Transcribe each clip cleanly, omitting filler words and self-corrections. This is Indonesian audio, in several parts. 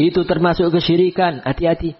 Itu termasuk kesyirikan. Hati-hati.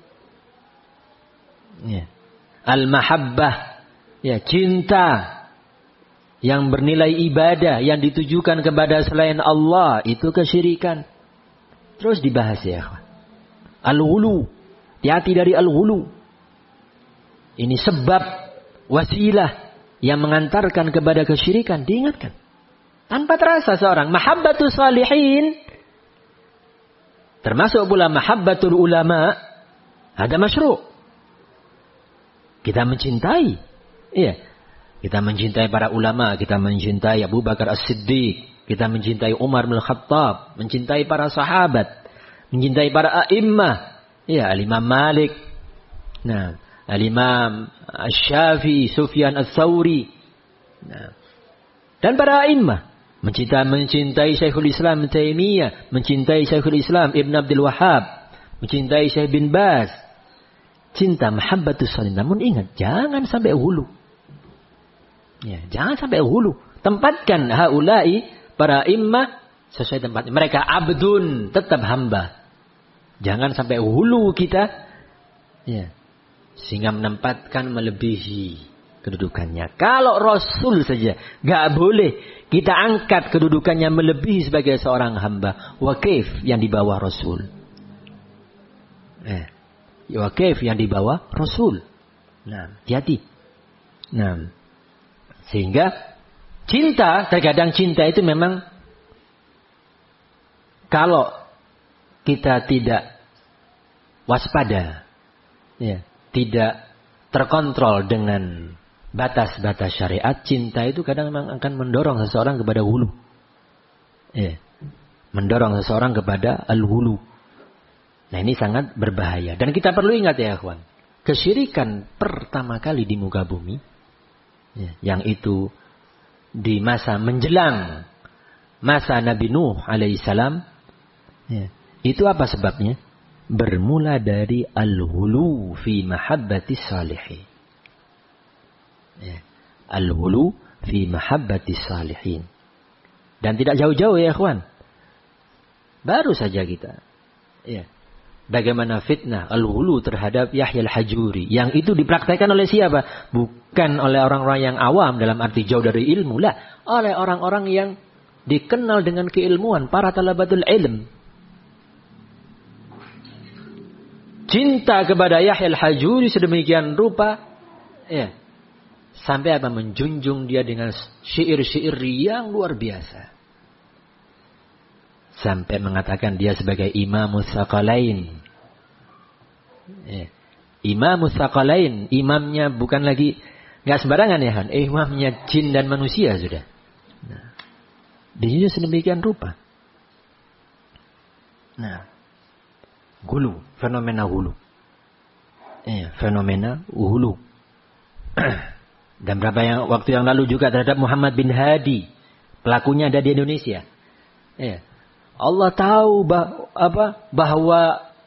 Ya. Al-mahabbah. Ya, cinta yang bernilai ibadah yang ditujukan kepada selain Allah itu kesyirikan. Terus dibahas ya. Al-ghulu. Hati-hati dari al-ghulu. Ini sebab wasilah yang mengantarkan kepada kesyirikan. Diingatkan. Tanpa terasa seorang. Mahabbatus salihin. Termasuk pula mahabbatul ulama. Ada masyru'. Kita mencintai. Iya. Kita mencintai para ulama, kita mencintai Abu Bakar As-Siddiq, kita mencintai Umar bin Khattab, mencintai para sahabat, mencintai para a'immah, ya, Al-Imam Malik, nah, Al-Imam Asy-Syafi'i, Sufyan Ats-Tsauri, nah, dan para a'immah, mencintai Syekhul Islam Taimiyah, mencintai Syekhul Islam Ibn Abdul Wahhab, mencintai Syekh bin Baz, cinta mahabbatus salihin. Namun ingat, jangan sampai hulu. Ya, jangan sampai hulu. Tempatkan haulai para imam sesuai tempatnya. Mereka abdun, tetap hamba. Jangan sampai hulu kita. Ya. Sehingga menempatkan melebihi kedudukannya. Kalau Rasul saja gak boleh kita angkat kedudukannya melebihi sebagai seorang hamba. Wakif yang di bawah Rasul. Wakif yang di bawah Rasul. Nah, hati-hati. Nah, sehingga cinta, terkadang cinta itu memang kalau kita tidak waspada, ya, tidak terkontrol dengan batas-batas syariat, cinta itu kadang memang akan mendorong seseorang kepada hulu. Ya, mendorong seseorang kepada al-hulu. Nah, ini sangat berbahaya. Dan kita perlu ingat ya, kawan, kesyirikan pertama kali di muka bumi, ya, yang itu di masa menjelang masa Nabi Nuh alaihissalam, ya, itu apa sebabnya? Bermula dari al-hulu fi mahabbati salihin. Ya, al-hulu fi mahabbati salihin. Dan tidak jauh-jauh ya ikhwan. Baru saja kita, ya, bagaimana fitnah al-hulu terhadap Yahya al-Hajuri. Yang itu dipraktekkan oleh siapa? Bukan oleh orang-orang yang awam dalam arti jauh dari ilmu. Lah, oleh orang-orang yang dikenal dengan keilmuan. Para talabatul ilm. Cinta kepada Yahya al-Hajuri sedemikian rupa. Ya, sampai apa? Menjunjung dia dengan syair-syair yang luar biasa. Sampai mengatakan dia sebagai Imamus Tsaqalain. Ya. Imamus Tsaqalain, imamnya bukan lagi nggak sembarangan ya kan, imamnya jin dan manusia sudah. Nah, dia sedemikian rupa. Nah, hulu, fenomena hulu. Fenomena hulu. Dan waktu yang lalu juga terhadap Muhammad bin Hadi, pelakunya ada di Indonesia. Ya. Allah tahu bahwa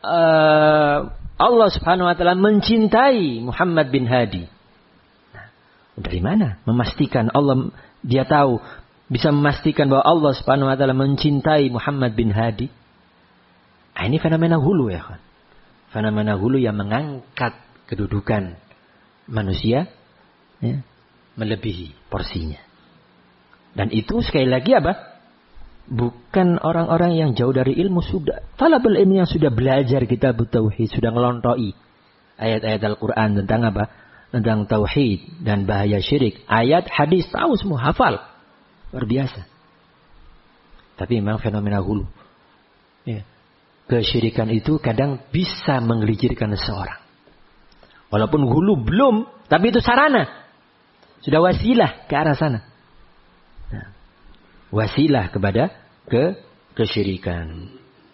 Allah Subhanahu wa taala mencintai Muhammad bin Hadi. Nah, dari mana? Memastikan Allah, dia tahu, bisa memastikan bahwa Allah Subhanahu wa taala mencintai Muhammad bin Hadi. Nah, ini fenomena hulu ya kan. Fenomena hulu yang mengangkat kedudukan manusia, ya, melebihi porsinya. Dan itu sekali lagi apa? Bukan orang-orang yang jauh dari ilmu, sudah talabul ilmu yang sudah belajar kitab tauhid, sudah ngelontoi ayat-ayat Al-Quran tentang apa? Tentang tauhid dan bahaya syirik. Ayat, hadis, tahu semua, hafal. Luar biasa. Tapi memang fenomena hulu. Ya. Kesyirikan itu kadang bisa menggelincirkan seseorang. Walaupun hulu belum, tapi itu sarana. Sudah wasilah ke arah sana. Nah, wasilah kepada kesyirikan.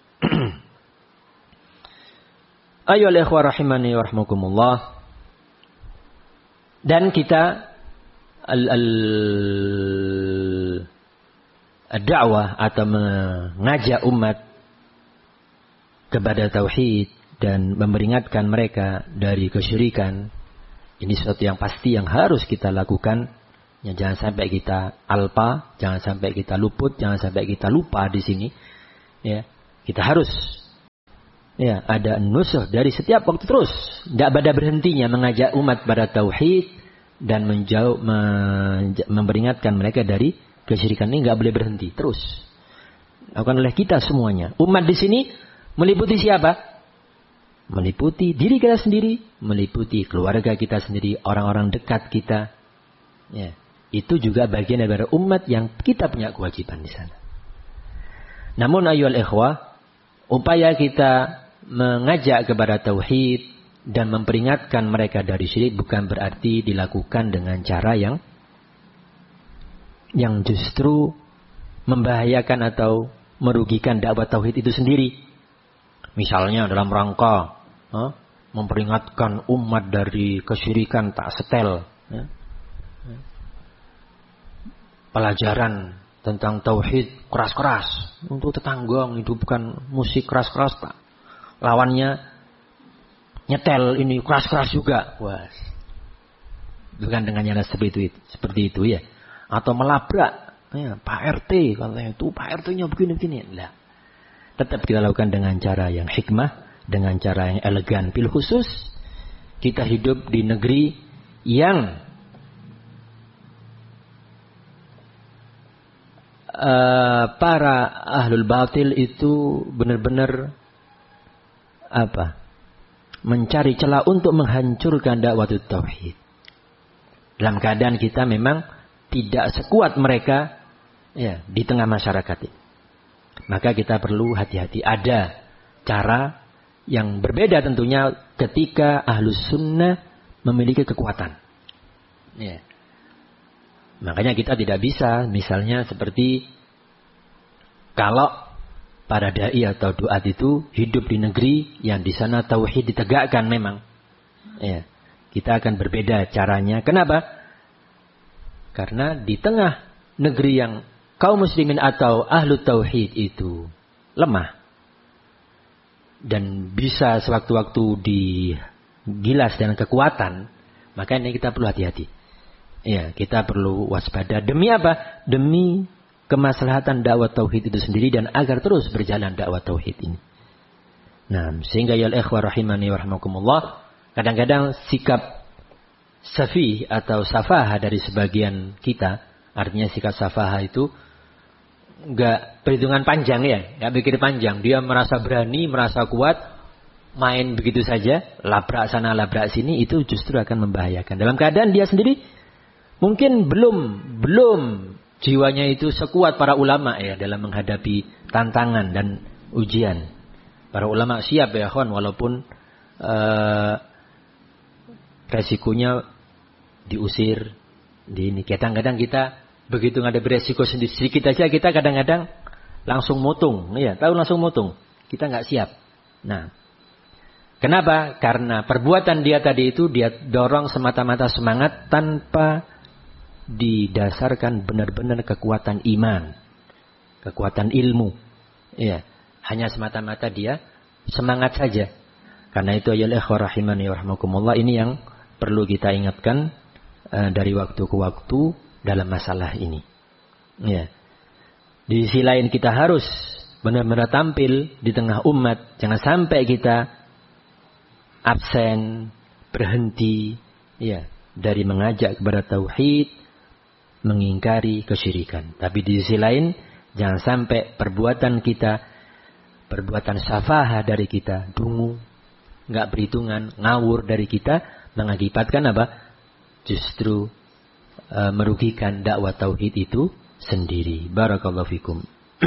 Ayolah ikhwah rahimani wa rahmakumullah. Dan kita ad-da'wah atau mengajak umat kepada tauhid dan memperingatkan mereka dari kesyirikan. Ini sesuatu yang pasti yang harus kita lakukan. Ya, jangan sampai kita alpa, jangan sampai kita luput, jangan sampai kita lupa di sini. Ya, kita harus Ya, ada nusuh dari setiap waktu terus. Tidak pada berhentinya mengajak umat pada tauhid dan memperingatkan mereka dari kesyirikan. Ini nggak boleh berhenti, terus. Lakukan oleh kita semuanya. Umat di sini meliputi siapa? Meliputi diri kita sendiri, meliputi keluarga kita sendiri, orang-orang dekat kita. Ya, itu juga bagian dari umat yang kita punya kewajiban di sana. Namun ayyuhal ikhwah, upaya kita mengajak kepada tauhid dan memperingatkan mereka dari syirik bukan berarti dilakukan dengan cara yang justru membahayakan atau merugikan dakwah tauhid itu sendiri. Misalnya dalam rangka memperingatkan umat dari kesyirikan tak setel. Pelajaran tentang tauhid keras-keras untuk tetangga, hidupkan musik keras-keras tak. Lawannya nyetel ini keras-keras juga. Wah. Bukan dengan cara seperti itu ya. Atau melabrak ya, Pak RT katanya itu Pak RT-nya begini-begini. Lah. Tetap kita lakukan dengan cara yang hikmah, dengan cara yang elegan. Bil khusus kita hidup di negeri yang para ahlul batil itu benar-benar mencari celah untuk menghancurkan dakwah tauhid. Dalam keadaan kita memang tidak sekuat mereka ya di tengah masyarakat ini. Maka kita perlu hati-hati. Ada cara yang berbeda tentunya ketika ahlus sunnah memiliki kekuatan. Ya. Makanya kita tidak bisa misalnya seperti kalau para dai atau duat itu hidup di negeri yang di sana tauhid ditegakkan memang. Ya, kita akan berbeda caranya. Kenapa? Karena di tengah negeri yang kaum muslimin atau ahlu tauhid itu lemah dan bisa sewaktu-waktu digilas dengan kekuatan, maka ini kita perlu hati-hati. Ya, kita perlu waspada. Demi apa? Demi kemaslahatan dakwah tauhid itu sendiri dan agar terus berjalan dakwah tauhid ini. Nah, sehingga ya ikhwah rahimani wa rahimakumullah, kadang-kadang sikap safih atau safaha dari sebagian kita, artinya sikap safaha itu enggak perhitungan panjang ya, enggak pikir panjang. Dia merasa berani, merasa kuat, main begitu saja, labrak sana labrak sini, itu justru akan membahayakan. Dalam keadaan dia sendiri mungkin belum jiwanya itu sekuat para ulama ya dalam menghadapi tantangan dan ujian. Para ulama siap ya kawan, walaupun resikonya diusir. Ini kadang-kadang kita begitu menghadapi resiko sedikit aja kita kadang-kadang langsung mutung. Ya, tahu langsung mutung. Kita nggak siap. Nah, kenapa? Karena perbuatan dia tadi itu dia dorong semata-mata semangat tanpa didasarkan benar-benar kekuatan iman, kekuatan ilmu. Ya, hanya semata-mata dia semangat saja. Karena itu ya ikhwah rahimani wa rahimakumullah, ini yang perlu kita ingatkan dari waktu ke waktu dalam masalah ini. Ya. Di sisi lain kita harus benar-benar tampil di tengah umat, jangan sampai kita absen, berhenti ya dari mengajak kepada tauhid, mengingkari kesyirikan. Tapi di sisi lain, jangan sampai perbuatan kita, perbuatan safaha dari kita, dungu, nggak perhitungan, ngawur dari kita, mengakibatkan apa? Justru merugikan dakwah tauhid itu sendiri. Barakallahu fikum.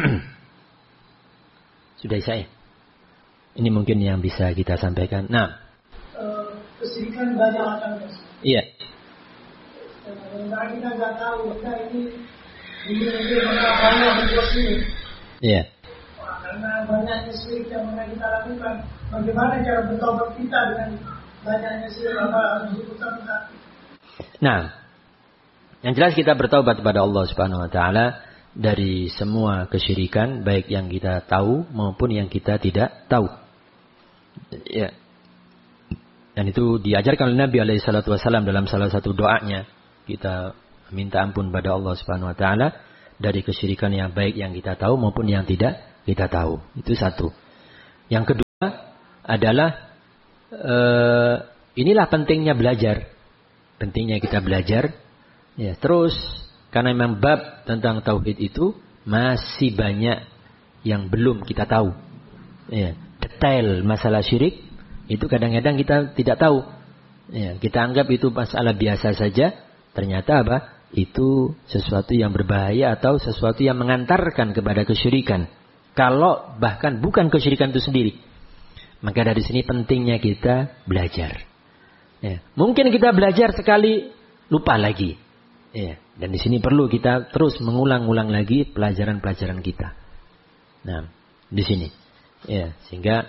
Sudah saya. Ini mungkin yang bisa kita sampaikan. Nah, kesyirikan banyak akan. Iya. Karena kita nggak tahu, ini banyak berbuat syirik. Iya. Karena banyaknya syirik yang kita lakukan, bagaimana cara bertobat kita dengan banyaknya syirik apa kita? Nah, yang jelas kita bertaubat kepada Allah Subhanahu Wa Taala dari semua kesyirikan, baik yang kita tahu maupun yang kita tidak tahu. Ya. Dan itu diajarkan oleh Nabi SAW dalam salah satu doanya. Kita minta ampun pada Allah Subhanahu Wa Taala dari kesyirikan yang baik yang kita tahu maupun yang tidak kita tahu. Itu satu. Yang kedua, adalah inilah pentingnya belajar. Pentingnya kita belajar. Ya, terus karena memang bab tentang tauhid itu masih banyak yang belum kita tahu. Ya, detail masalah syirik itu kadang-kadang kita tidak tahu. Ya, kita anggap itu masalah biasa saja. Ternyata apa? Itu sesuatu yang berbahaya atau sesuatu yang mengantarkan kepada kesyirikan. Kalau bahkan bukan kesyirikan itu sendiri. Maka dari sini pentingnya kita belajar. Ya, mungkin kita belajar sekali lupa lagi. Ya, dan di sini perlu kita terus mengulang-ulang lagi pelajaran-pelajaran kita. Nah, di sini. Ya, sehingga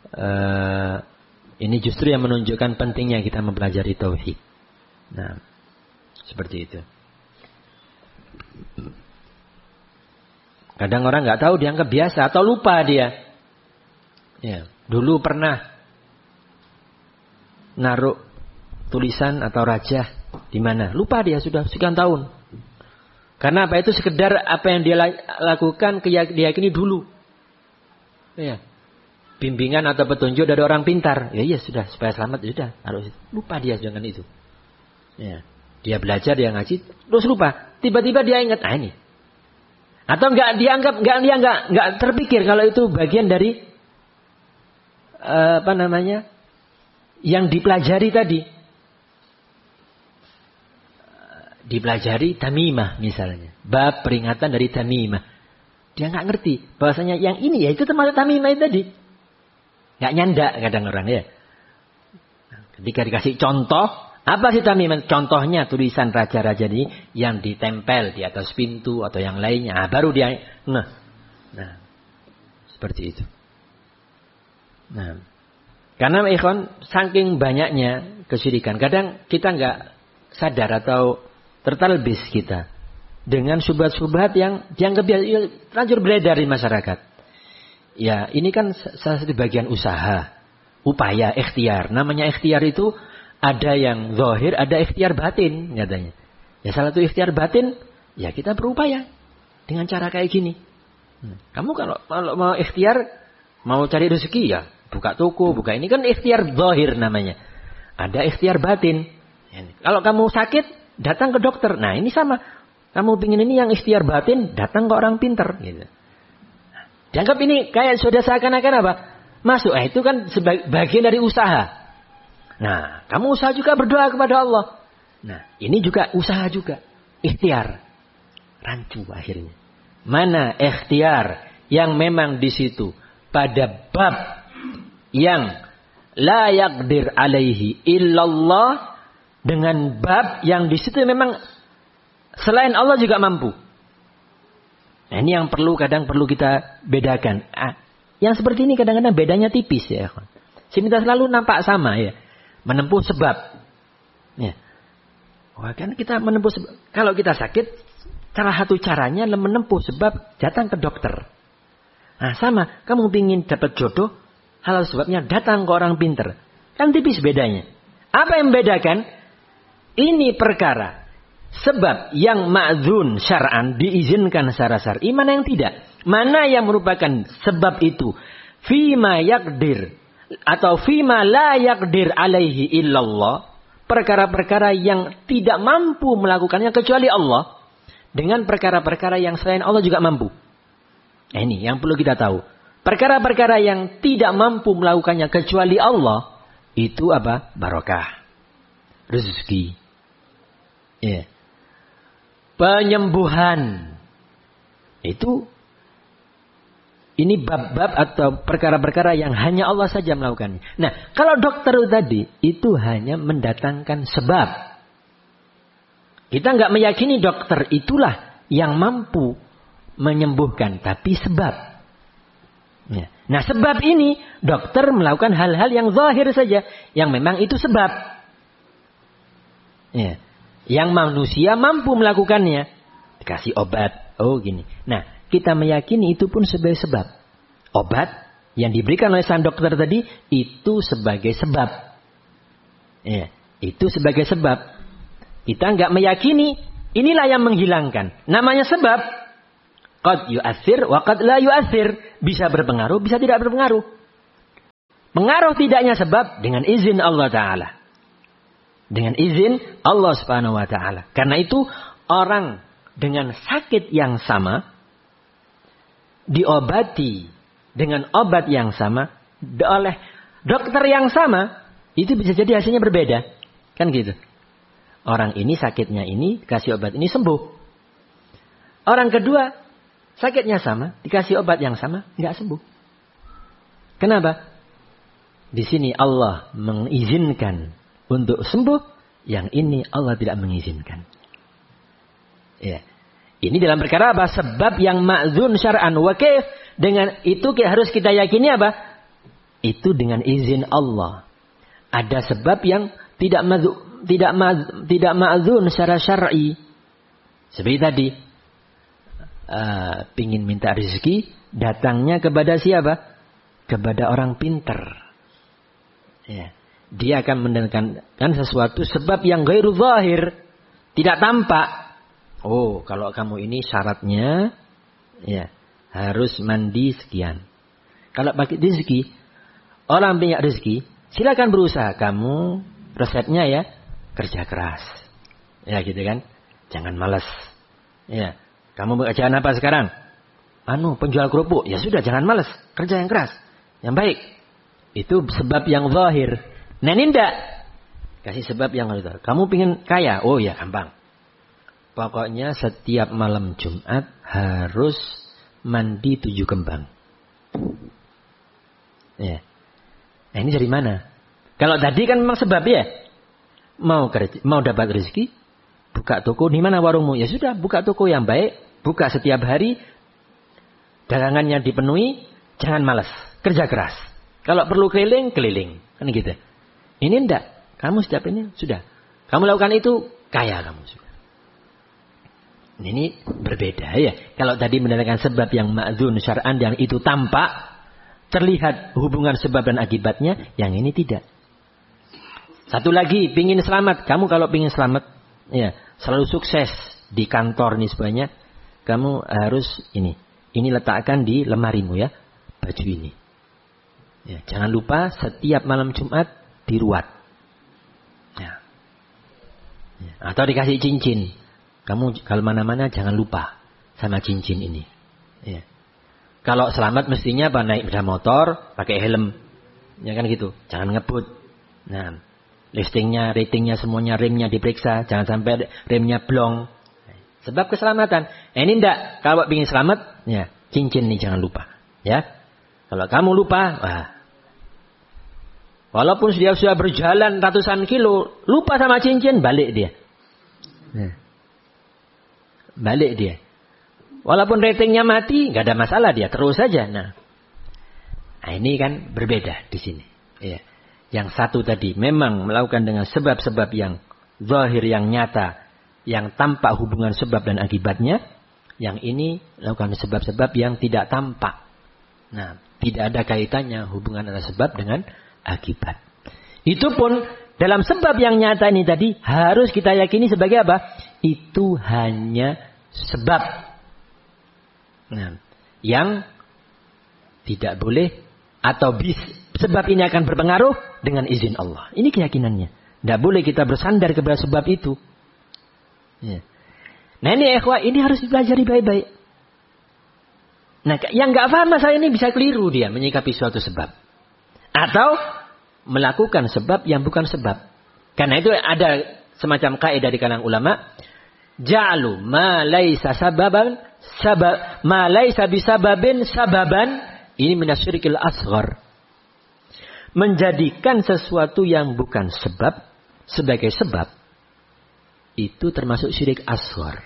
ini justru yang menunjukkan pentingnya kita mempelajari tauhid. Nah, seperti itu. Kadang orang nggak tahu dianggap biasa atau lupa dia. Ya, dulu pernah naruh tulisan atau rajah di mana? Lupa dia sudah sekian tahun. Karena apa? Itu sekedar apa yang dia lakukan diyakini dulu. Ya. Bimbingan atau petunjuk dari orang pintar. Ya sudah supaya selamat sudah harus lupa dia dengan itu. Ya. Dia belajar, dia ngaji, terus lupa. Tiba-tiba dia ingat, ini. Atau enggak terpikir kalau itu bagian dari yang dipelajari tadi. Dipelajari tamimah misalnya. Bab peringatan dari tamimah. Dia nggak ngerti bahwasanya yang ini ya itu termasuk tamimah itu tadi. Nggak nyandak kadang orang ya. Ketika dikasih contoh, apa sih tamimah? Contohnya tulisan raja-raja ini yang ditempel di atas pintu atau yang lainnya. Nah, baru dia nah seperti itu. Nah, karena ikhwan saking banyaknya kesyirikan, kadang kita nggak sadar atau tertalbis kita dengan syubhat-syubhat yang dianggap lanjut beredar di masyarakat. Ya, ini kan salah satu bagian usaha, upaya, ikhtiar. Namanya ikhtiar itu ada yang zahir, ada ikhtiar batin katanya. Ya salah satu ikhtiar batin, ya kita berupaya dengan cara kayak gini. Kamu kalau mau ikhtiar, mau cari rezeki ya buka toko, buka ini kan ikhtiar zahir namanya. Ada ikhtiar batin. Kalau kamu sakit, datang ke dokter. Nah ini sama. Kamu pingin ini yang ikhtiar batin, datang ke orang pinter. Gitu. Dianggap ini kayak sudah seakan-akan apa? Masuk. Itu kan bagian dari usaha. Nah, kamu usaha juga berdoa kepada Allah. Nah, ini juga usaha juga. Ikhtiar. Rancu akhirnya. Mana ikhtiar yang memang di situ pada bab yang la yaqdir alaihi illallah, dengan bab yang di situ memang selain Allah juga mampu. Nah, ini yang kadang perlu kita bedakan. Yang seperti ini kadang-kadang bedanya tipis ya. Kita selalu nampak sama ya. Menempuh sebab. Ya. Wah, kan kita menempuh sebab. Kalau kita sakit, salah satu caranya menempuh sebab datang ke dokter. Nah, sama. Kamu ingin dapat jodoh, halal sebabnya datang ke orang pinter. Kan tipis bedanya. Apa yang membedakan? Ini perkara. Sebab yang ma'dzun syar'an diizinkan secara syar'i, mana yang tidak. Mana yang merupakan sebab itu. Fima yakdir. Atau fima la yakdir alaihi illallah. Perkara-perkara yang tidak mampu melakukannya kecuali Allah. Dengan perkara-perkara yang selain Allah juga mampu. Nah, ini yang perlu kita tahu. Perkara-perkara yang tidak mampu melakukannya kecuali Allah. Itu apa? Barokah. Rezeki. Ya. Penyembuhan. Itu. Ini bab-bab atau perkara-perkara yang hanya Allah saja melakukannya. Nah, kalau dokter tadi. Itu hanya mendatangkan sebab. Kita nggak meyakini dokter itulah yang mampu menyembuhkan. Tapi sebab. Ya. Nah, sebab ini. Dokter melakukan hal-hal yang zahir saja. Yang memang itu sebab. Ya. Yang manusia mampu melakukannya. Dikasih obat. Oh gini. Nah, kita meyakini itu pun sebagai sebab. Obat yang diberikan oleh sang dokter tadi. Itu sebagai sebab. Ya, itu sebagai sebab. Kita nggak meyakini. Inilah yang menghilangkan. Namanya sebab. Qad yu'athir wa qad la yu'athir. Bisa berpengaruh, bisa tidak berpengaruh. Pengaruh tidaknya sebab dengan izin Allah Ta'ala. Dengan izin Allah Subhanahu wa Ta'ala. Karena itu orang dengan sakit yang sama diobati dengan obat yang sama oleh dokter yang sama, itu bisa jadi hasilnya berbeda. Kan gitu. Orang ini sakitnya ini, kasih obat ini sembuh. Orang kedua, sakitnya sama, dikasih obat yang sama, nggak sembuh. Kenapa? Di sini Allah mengizinkan untuk sembuh, yang ini Allah tidak mengizinkan. Ya. Ini dalam perkara apa? Sebab yang ma'zun syar'an wa kaif. Dengan itu harus kita yakini apa? Itu dengan izin Allah. Ada sebab yang tidak ma'zun secara syar'i. Seperti tadi, pingin minta rezeki, datangnya kepada siapa? Kepada orang pintar. Ya. Dia akan mendengarkan sesuatu sebab yang ghairu zahir, tidak tampak. Oh, kalau kamu ini syaratnya ya harus mandi sekian. Kalau bagi rezeki, orang punya rezeki, silakan berusaha. Kamu resepnya ya kerja keras. Ya gitu kan. Jangan malas. Ya. Kamu pekerjaan apa sekarang? Penjual kerupuk. Ya sudah, jangan malas. Kerja yang keras. Yang baik. Itu sebab yang zahir. Nah ini enggak. Kasih sebab yang zahir. Kamu pengen kaya? Oh ya, gampang. Pokoknya setiap malam Jumat harus mandi 7 kembang. Ya. Nah ini dari mana? Kalau tadi kan memang sebab ya. Mau dapat rezeki, buka toko. Di mana warungmu? Ya sudah, buka toko yang baik. Buka setiap hari. Dagangannya dipenuhi. Jangan malas. Kerja keras. Kalau perlu keliling. Kan gitu. Ini enggak. Kamu setiap ini sudah. Kamu lakukan itu, kaya kamu sudah. Ini berbeda ya. Kalau tadi mendatangkan sebab yang ma'zun syar'an, yang itu tampak, terlihat hubungan sebab dan akibatnya, yang ini tidak. Satu lagi, pingin selamat. Kamu kalau pingin selamat, ya selalu sukses di kantor nih sebenarnya, kamu harus ini letakkan di lemarimu ya, baju ini. Ya, jangan lupa setiap malam Jumat diruat. Ya. Ya. Atau dikasih cincin. Kamu kalau mana-mana jangan lupa sama cincin ini. Ya. Kalau selamat mestinya apa? Naik sepeda motor, pakai helm. Ya kan gitu. Jangan ngebut. Nah, ratingnya semuanya, remnya diperiksa. Jangan sampai remnya blong. Sebab keselamatan. Ini enggak. Kalau ingin selamat, ya cincin ini jangan lupa. Ya. Kalau kamu lupa, walaupun dia sudah berjalan ratusan kilo, lupa sama cincin, balik dia. Ya. Balik dia. Walaupun ratingnya mati, nggak ada masalah dia terus saja. Nah ini kan berbeda di sini. Ya. Yang satu tadi memang melakukan dengan sebab-sebab yang zahir, yang nyata, yang tampak hubungan sebab dan akibatnya. Yang ini melakukan sebab-sebab yang tidak tampak. Nah, tidak ada kaitannya hubungan antara sebab dengan akibat. Itu pun dalam sebab yang nyata ini tadi harus kita yakini sebagai apa? Itu hanya sebab. Nah, yang tidak boleh atau sebab ini akan berpengaruh dengan izin Allah. Ini keyakinannya. Tidak boleh kita bersandar kepada sebab itu. Ya. Nah ini ikhwah, ini harus dipelajari baik-baik. Nah yang nggak paham masalah ini bisa keliru dia menyikapi suatu sebab. Atau melakukan sebab yang bukan sebab. Karena itu ada semacam kaidah di kalangan ulama. Ja'lu ma laisa sababan ma laisa bisababin sababan. Ini minasyirikil asghar. Menjadikan sesuatu yang bukan sebab sebagai sebab. Itu termasuk syirik asghar.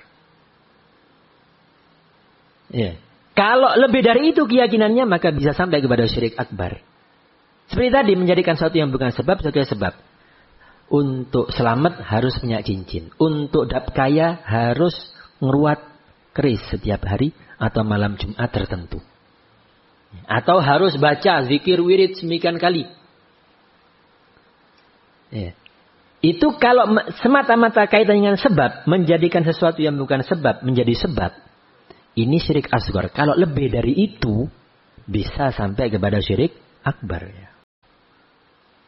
Ya. Kalau lebih dari itu keyakinannya, maka bisa sampai kepada syirik akbar. Seperti tadi, menjadikan sesuatu yang bukan sebab sebagai sebab. Untuk selamat harus punya cincin. Untuk kaya harus ngeruat keris setiap hari atau malam Jumat tertentu. Atau harus baca zikir wirid semikian kali. Ya. Itu kalau semata-mata kaitan dengan sebab, menjadikan sesuatu yang bukan sebab menjadi sebab. Ini syirik asghar. Kalau lebih dari itu, bisa sampai kepada syirik akbar. Ya.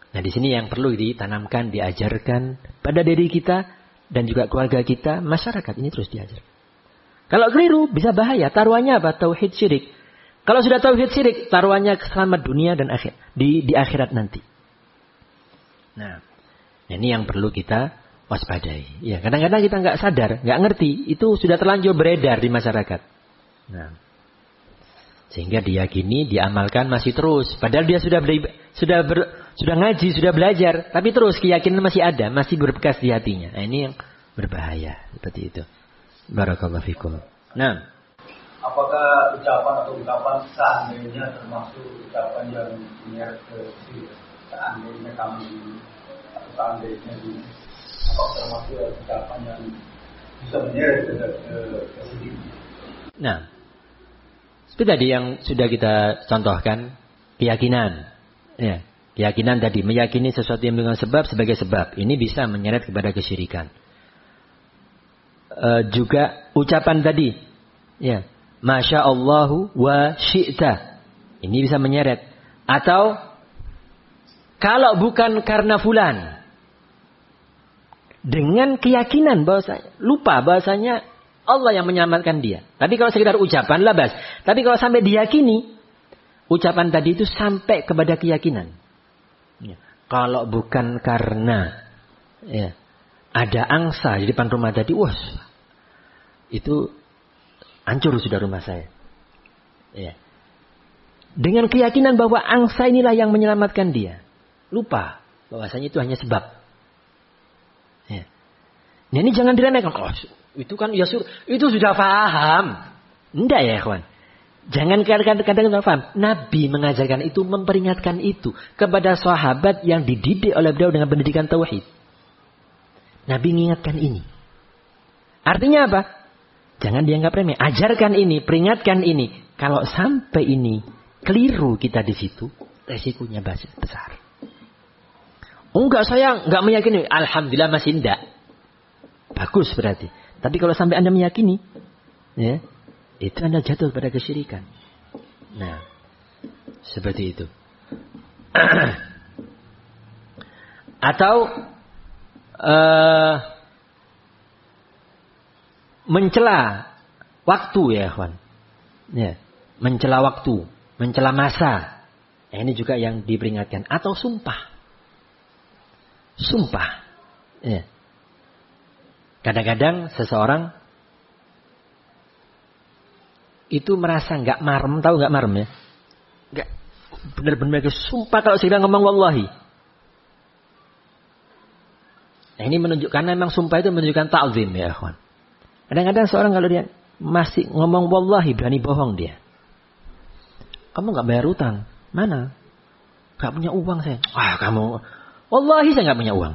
Nah, di sini yang perlu ditanamkan, diajarkan pada diri kita dan juga keluarga kita, masyarakat ini terus diajar. Kalau keliru bisa bahaya. Taruhannya apa? Tauhid syirik. Kalau sudah tauhid syirik, taruhannya selamat dunia dan di akhirat nanti. Nah, ini yang perlu kita waspadai. Ya, kadang-kadang kita nggak sadar, nggak ngerti, itu sudah terlanjur beredar di masyarakat. Nah, sehingga diyakini, diamalkan masih terus. Padahal dia sudah ngaji, sudah belajar, tapi terus keyakinan masih ada, masih berbekas di hatinya. Nah, ini yang berbahaya seperti itu. Barakallahu fikum. Nah, apakah ucapan atau ungkapan seandainya termasuk ucapan yang niat ke seandainya kami atau seandainya ini, apakah termasuk ucapan yang bisa menyeret ke sini? Nah, seperti tadi yang sudah kita contohkan, keyakinan. Ya, keyakinan tadi, meyakini sesuatu yang dengan sebab sebagai sebab. Ini bisa menyeret kepada kesyirikan. Juga ucapan tadi, ya, Masya Allahu wa syi'ta. Ini bisa menyeret. Atau, kalau bukan karena fulan. Dengan keyakinan lupa bahwasanya Allah yang menyelamatkan dia. Tapi kalau sekedar ucapan, labas. Tapi kalau sampai diyakini, ucapan tadi itu sampai kepada keyakinan. Ya. Kalau bukan karena ada angsa di depan rumah tadi, itu hancur sudah rumah saya. Ya. Dengan keyakinan bahwa angsa inilah yang menyelamatkan dia. Lupa bahwasanya itu hanya sebab. Ya. Nah, ini jangan diremehkan. Itu kan itu sudah paham. Enggak ya, kawan. Jangan kadang-kadang paham. Nabi mengajarkan itu, memperingatkan itu kepada sahabat yang dididik oleh beliau dengan pendidikan tauhid. Nabi mengingatkan ini. Artinya apa? Jangan dianggap remeh. Ajarkan ini, peringatkan ini. Kalau sampai ini keliru kita di situ, resikonya besar. Enggak, saya enggak meyakini. Alhamdulillah masih enggak. Bagus berarti. Tapi kalau sampai Anda meyakini, ya, itu Anda jatuh pada kesyirikan. Nah, seperti itu. Atau mencela waktu, ya, kawan. Ya, mencela waktu, mencela masa. Ini juga yang diperingatkan. Atau sumpah. Sumpah. Ya. Kadang-kadang seseorang itu merasa nggak marem, tahu nggak marem ya? Nggak benar-benar sumpah kalau sedang ngomong wallahi. Nah, ini menunjukkan memang sumpah itu menunjukkan ta'zim, ya kawan. Kadang-kadang seorang kalau dia masih ngomong wallahi, berani bohong dia. Kamu nggak bayar utang, mana? Nggak punya uang saya. Kamu, wallahi saya nggak punya uang.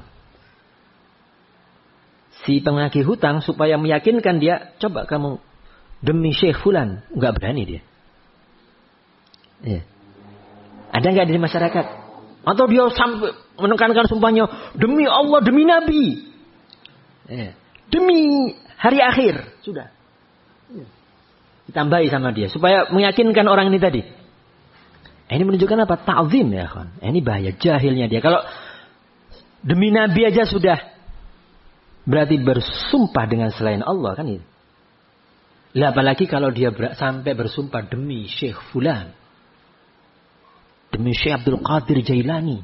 Si penagih hutang supaya meyakinkan dia, coba kamu demi Syekh Fulan, nggak berani dia. Ya. Ada nggak di masyarakat? Atau dia sampai menekankan sumpahnya demi Allah, demi Nabi, ya. Demi hari akhir, sudah. Ya. Ditambahi sama dia supaya meyakinkan orang ini tadi. Ini menunjukkan apa? Ta'zim, ya kawan. Ini bahaya, jahilnya dia. Kalau demi Nabi aja sudah berarti bersumpah dengan selain Allah, kan itu. Lah apalagi kalau dia sampai bersumpah demi Syekh Fulan, demi Syekh Abdul Qadir Jailani.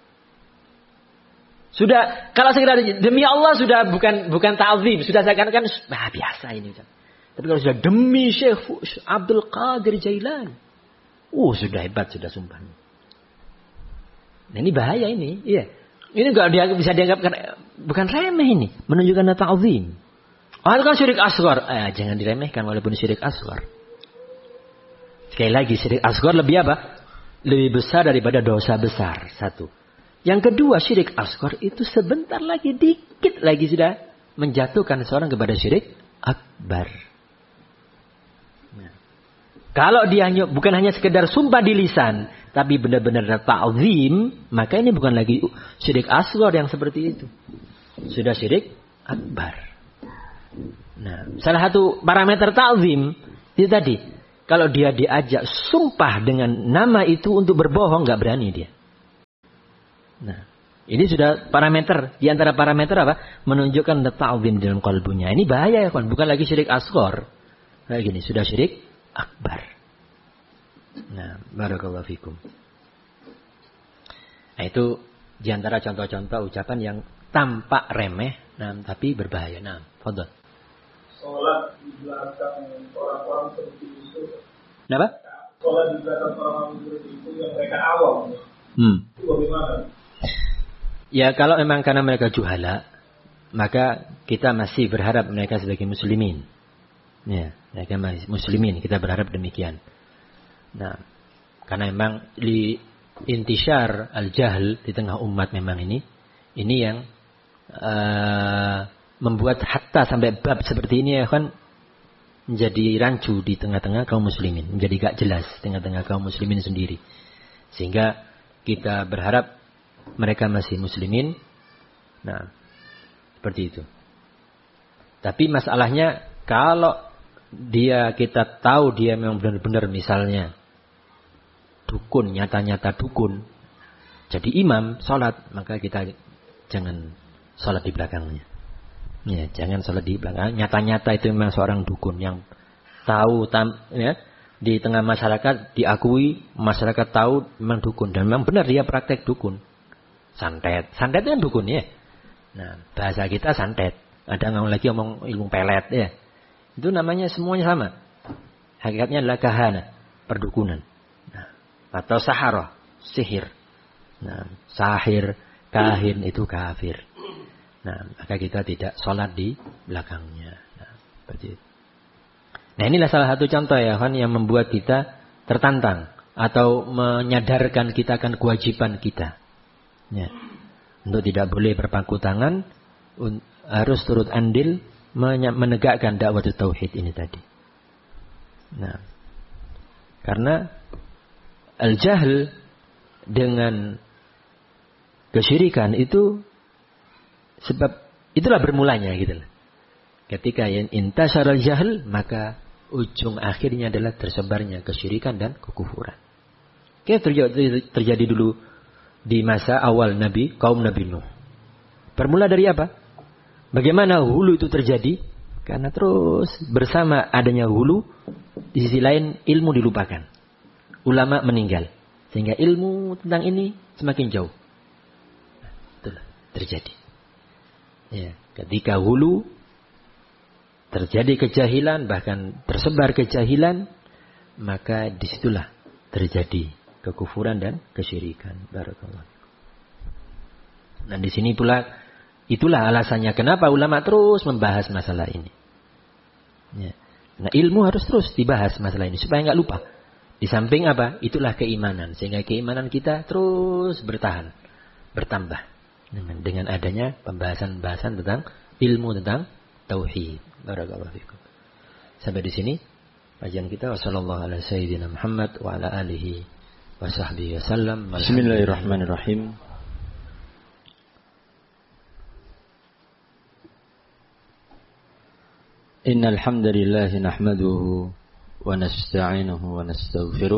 Sudah, kalau sekedar demi Allah sudah bukan ta'zim, sudah seakan-akan biasa ini. Tapi kalau sudah demi Syekh Abdul Qadir Jailani, sudah hebat, sudah sumpah. Nah, ini bahaya ini, iya. Ini enggak bisa dianggap bukan remeh ini, menunjukkan ta'zim. Itu kan syirik asghar. Jangan diremehkan walaupun syirik asghar. Sekali lagi, syirik asghar lebih apa? Lebih besar daripada dosa besar. Satu. Yang kedua, syirik asghar itu sebentar lagi, dikit lagi sudah menjatuhkan seorang kepada syirik akbar. Nah. Kalau dia bukan hanya sekedar sumpah di lisan, tapi benar-benar ta'zim, maka ini bukan lagi syirik asghar yang seperti itu. Sudah syirik akbar. Nah, salah satu parameter ta'zim itu tadi, kalau dia diajak sumpah dengan nama itu untuk berbohong, nggak berani dia. Nah, ini sudah parameter. Di antara parameter apa? Menunjukkan ta'zim dalam qalbunya. Ini bahaya ya kan? Bukan lagi syirik asghar. Kayak gini, sudah syirik akbar. Nah, barakallahu fikum. Nah, itu di antara contoh-contoh ucapan yang tampak remeh, nah, tapi berbahaya. Nah, fadhal. Sholat di belakang orang-orang seperti itu. Kenapa? Sholat di belakang orang-orang seperti itu yang mereka awam. Itu bagaimana? Ya, kalau memang karena mereka juhala, maka kita masih berharap mereka sebagai muslimin. Ya, mereka masih muslimin, kita berharap demikian. Nah, karena memang intisyar al-jahl di tengah umat memang ini yang membuat hatta sampai bab seperti ini ya kan menjadi rancu di tengah-tengah kaum muslimin, menjadi gak jelas di tengah-tengah kaum muslimin sendiri. Sehingga kita berharap mereka masih muslimin. Nah, seperti itu. Tapi masalahnya kalau kita tahu dia memang benar-benar misalnya dukun, nyata-nyata dukun, jadi imam sholat, maka kita jangan sholat di belakangnya. Ya, jangan sholat di belakang. Nyata-nyata itu memang seorang dukun yang tahu, ya, di tengah masyarakat diakui, masyarakat tahu memang dukun dan memang benar dia praktek dukun. Santet itu kan dukun ya. Nah, bahasa kita santet. Ada lagi ngomong ilmu pelet ya. Itu namanya semuanya sama. Hakikatnya adalah kahana, perdukunan. Nah, atau sahara, sihir. Nah, sahir, kahin itu kafir. Nah, maka kita tidak sholat di belakangnya. Nah, seperti itu. Nah, inilah salah satu contoh ya kan yang membuat kita tertantang atau menyadarkan kita akan kewajiban kita. Ya. Untuk tidak boleh berpangku tangan, harus turut andil menegakkan dakwah tauhid ini tadi. Nah, karena al-jahl dengan kesyirikan itu sebab itulah bermulanya gitu. Ketika intasyara al-jahl, maka ujung akhirnya adalah tersebarnya kesyirikan dan kekufuran. Kayak terjadi dulu di masa awal kaum Nabi Nuh. Bermula dari apa? Bagaimana hulu itu terjadi? Karena terus bersama adanya hulu, di sisi lain ilmu dilupakan. Ulama meninggal. Sehingga ilmu tentang ini semakin jauh. Itulah terjadi. Ya, ketika hulu terjadi kejahilan, bahkan tersebar kejahilan, maka disitulah terjadi kekufuran dan kesyirikan. Barakallah. Dan di sini pula itulah alasannya kenapa ulama terus membahas masalah ini. Ya. Nah, ilmu harus terus dibahas masalah ini supaya nggak lupa. Di samping apa? Itulah keimanan, sehingga keimanan kita terus bertahan, bertambah dengan adanya pembahasan tentang ilmu tentang tauhid. Barakallahu fikum. Sampai di sini kajian kita. Wassallallahu ala sayyidina Muhammad wa ala alihi wa sahbihi wasallam. Bismillahirrahmanirrahim. Innal hamdalillah nahmaduhu wa nasta'inuhu wa nastaghfiruh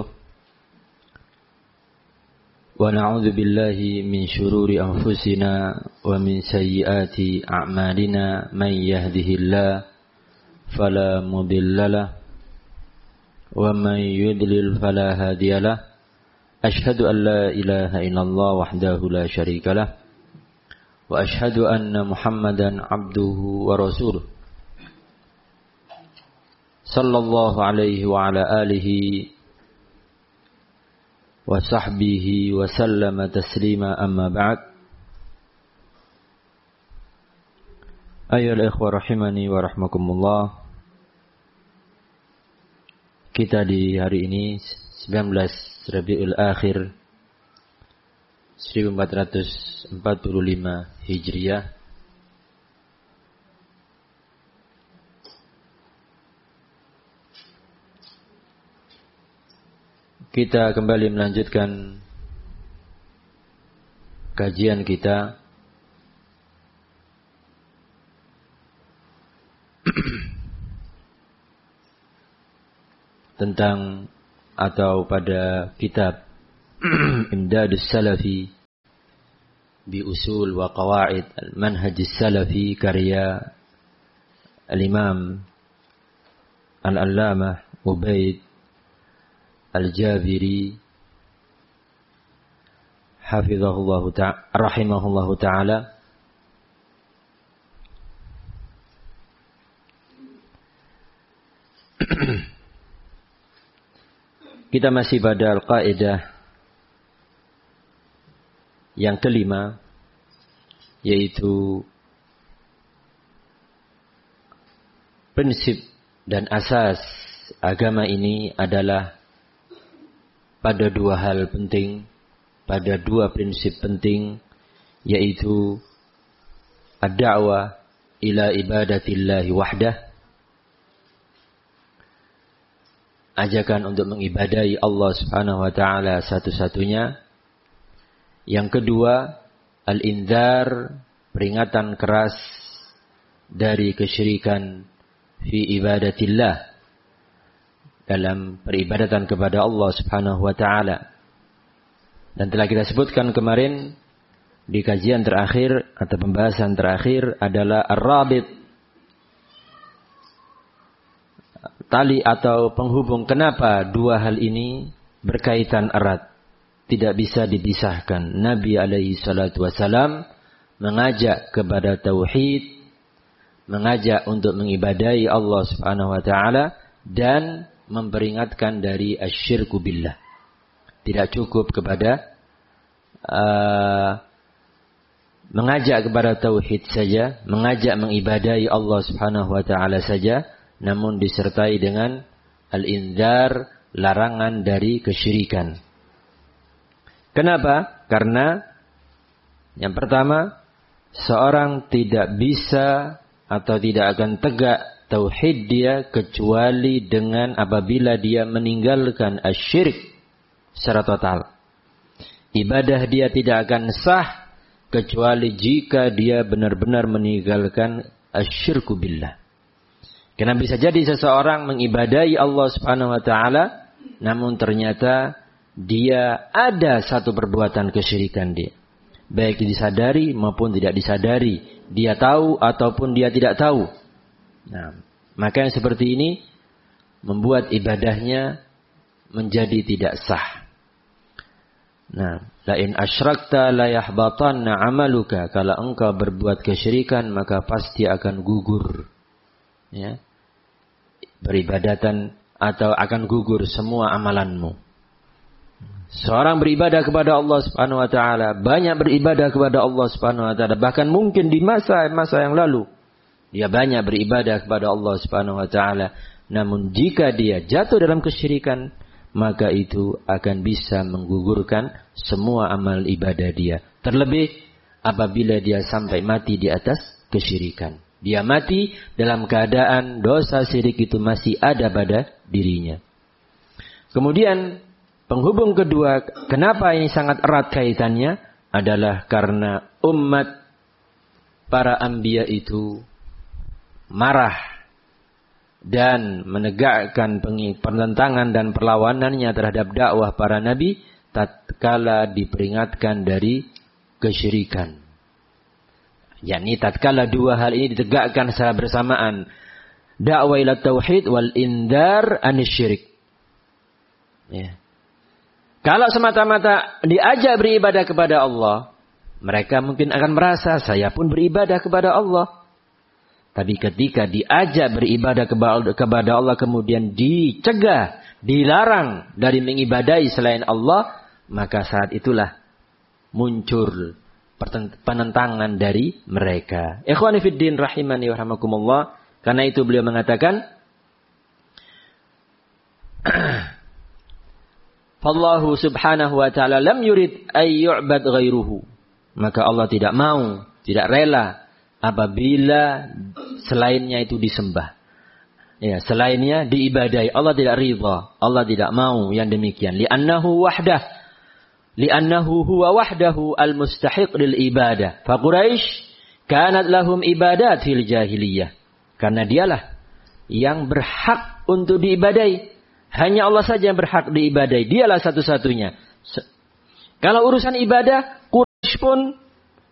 wa na'udzu billahi min shururi anfusina wa min sayyiati a'malina man yahdihillahu fala mudhillalah wa man yudlil fala hadiyalah. Ashhadu an la ilaha illallah wahdahu la syarikalah wa ashhadu anna Muhammadan abduhu wa rasuluh sallallahu alaihi wa ala alihi wa sahbihi wa sallama taslima, amma ba'd. Ayyuhal ikhwah rahimani wa rahmakumullah. Kita di hari ini 19 Rabiul Akhir 1445 Hijriah, kita kembali melanjutkan kajian kita tentang atau pada kitab Imdadus Salafi بأصول وقواعد المنهج السلفي karya الإمام العلامة عبيد الجابري حفظه الله تعالى رحمه الله تعالى. Kita masih pada al-qaidah yang kelima, yaitu prinsip dan asas agama ini adalah pada dua hal penting, pada dua prinsip penting, yaitu ad-da'wah ila ibadatillahi wahdah, ajakan untuk mengibadahi Allah Subhanahu wa taala satu-satunya. Yang kedua, al-indzar, peringatan keras dari kesyirikan fi ibadatillah, dalam peribadatan kepada Allah Subhanahu wa taala. Dan telah kita sebutkan kemarin di kajian terakhir atau pembahasan terakhir adalah ar-rabit, tali atau penghubung. Kenapa dua hal ini berkaitan erat, tidak bisa dipisahkan. Nabi alaihi salatu wasalam mengajak kepada tauhid, mengajak untuk mengibadahi Allah Subhanahu wa taala, dan memperingatkan dari asyirku billah. Tidak cukup kepada mengajak kepada tauhid saja, mengajak mengibadahi Allah Subhanahu wa taala saja, namun disertai dengan al-indzar, larangan dari kesyirikan. Kenapa? Karena yang pertama, seorang tidak bisa atau tidak akan tegak tauhid dia kecuali dengan apabila dia meninggalkan asyirik secara total. Ibadah dia tidak akan sah kecuali jika dia benar-benar meninggalkan asyirku billah. Karena bisa jadi seseorang mengibadahi Allah Subhanahu wa taala, namun ternyata dia ada satu perbuatan kesyirikan dia. Baik disadari maupun tidak disadari. Dia tahu ataupun dia tidak tahu. Nah, maka yang seperti ini membuat ibadahnya menjadi tidak sah. Nah, la in asyrakta la yahbatanna amaluka. Kalau engkau berbuat kesyirikan maka pasti akan gugur. Ya. Beribadatan atau akan gugur semua amalanmu. Seorang beribadah kepada Allah Subhanahu wa taala, banyak beribadah kepada Allah Subhanahu wa taala, bahkan mungkin di masa-masa yang lalu dia banyak beribadah kepada Allah Subhanahu wa taala, namun jika dia jatuh dalam kesyirikan, maka itu akan bisa menggugurkan semua amal ibadah dia. Terlebih apabila dia sampai mati di atas kesyirikan. Dia mati dalam keadaan dosa syirik itu masih ada pada dirinya. Kemudian penghubung kedua, kenapa ini sangat erat kaitannya, adalah karena umat para anbiya itu marah dan menegakkan penentangan dan perlawanannya terhadap dakwah para nabi tatkala diperingatkan dari kesyirikan. yakni tatkala dua hal ini ditegakkan secara bersamaan, dakwah ila tauhid wal indar anisyirik. Ya. Kalau semata-mata diajak beribadah kepada Allah, mereka mungkin akan merasa saya pun beribadah kepada Allah. Tapi ketika diajak beribadah kepada Allah kemudian dicegah, dilarang dari mengibadahi selain Allah, maka saat itulah muncul penentangan dari mereka. Ikhwani fid din rahimani wa rahmakumullah. Karena itu beliau mengatakan, Fallahu subhanahu wa ta'ala lam yurid ay yu'bad ghairuhu. Maka Allah tidak mau, tidak rela apabila selainnya itu disembah. Ya, selainnya diibadahi. Allah tidak ridha. Allah tidak mau yang demikian. Li'annahu wahdah. Li'annahu huwa wahdahu al-mustahiq lil ibadah. Fa Quraisy kanat lahum ibadat fil jahiliyah. Karena dialah yang berhak untuk diibadahi. Hanya Allah saja yang berhak diibadahi. Dialah satu-satunya. Kalau urusan ibadah, Quraisy pun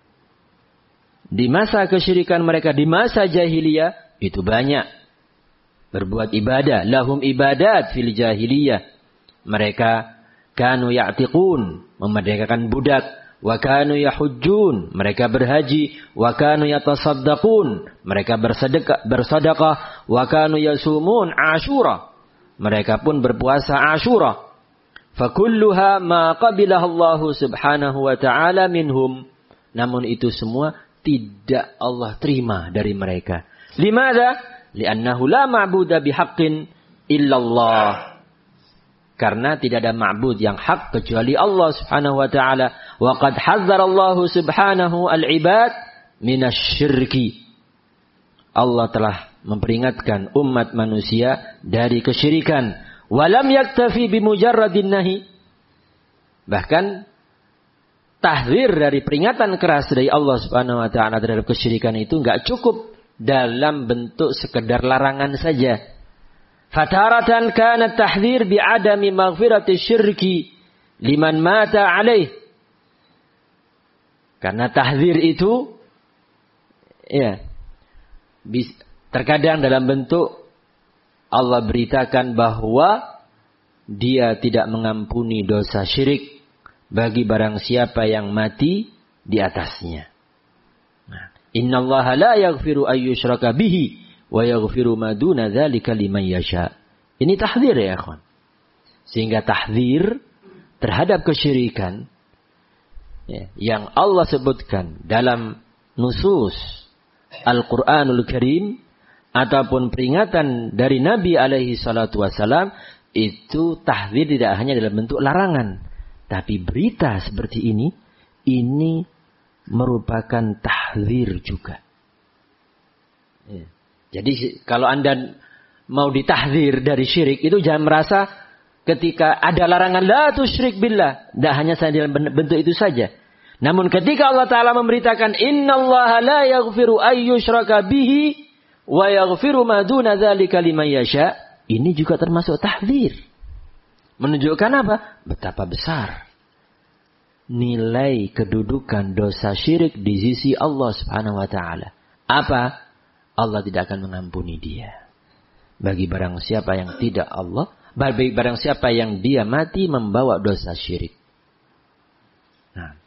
di masa kesyirikan mereka, di masa jahiliyah, itu banyak. Berbuat ibadah. Lahum ibadat fil jahiliyah. Mereka kanu ya'tiqun, memerdekakan budak. Wa kanu yahujjun, mereka berhaji. Wa kanu yatasaddaqun, mereka bersedekah. Wa kanu yasumun Ashura, mereka pun berpuasa Ashura. Fakulluha ma qabilahu Allah subhanahu wa ta'ala minhum. Namun itu semua tidak Allah terima dari mereka. Limadha? Li'annahu la ma'buda bihaqqin illallah. Karena tidak ada ma'bud yang hak kecuali Allah subhanahu wa ta'ala. Wa qad hazzara Allah subhanahu al-ibad minasyirki. Allah telah memperingatkan umat manusia dari kesyirikan. Walam yaktafi bimujarradin nahi. Bahkan tahdzir dari peringatan keras dari Allah Subhanahu wa taala terhadap kesyirikan itu enggak cukup dalam bentuk sekedar larangan saja. Fataratan kana tahdzir bi'adami maghfirati syirki liman mata alaih. Karena tahdzir itu terkadang dalam bentuk Allah beritakan bahwa Dia tidak mengampuni dosa syirik bagi barang siapa yang mati di atasnya. Innallaha la yaghfiru ayyushraka bihi wa yaghfiru ma duna dzalika liman yasha. Ini tahdzir ya ikhwan. Sehingga tahdzir terhadap kesyirikan yang Allah sebutkan dalam nusus Al-Qur'anul Karim ataupun peringatan dari Nabi alaihi salatu wasalam, itu tahdzir tidak hanya dalam bentuk larangan. Tapi berita seperti ini merupakan tahdzir juga. Jadi kalau Anda mau ditahdzir dari syirik, itu jangan merasa ketika ada larangan la tusyrik billah. Tidak hanya saja dalam bentuk itu saja. Namun ketika Allah Ta'ala memberitakan innallaha la yaghfiru ayyushraka bihi wa yaghfiru ma duna dzalika liman yasha, ini juga termasuk tahdzir. Menunjukkan apa? Betapa besar nilai kedudukan dosa syirik di sisi Allah Subhanahu wa taala. Apa? Allah tidak akan mengampuni dia. Bagi barang siapa yang tidak Allah, bagi barang siapa yang dia mati membawa dosa syirik. Nah.